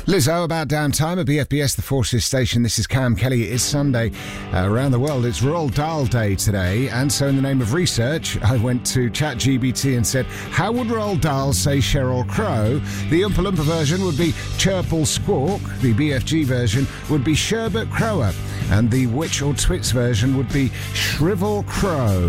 Lizzo, about damn time at BFBS, the Forces station. This is Cam Kelly. It is Sunday. Around the world, it's Roald Dahl Day today. And so in the name of research, I went to ChatGPT and said, how would Roald Dahl say Sheryl Crow? The Oompa Loompa version would be Chirple Squawk. The BFG version would be Sherbet Crower. And the Witch or Twits version would be Shrivel Crow.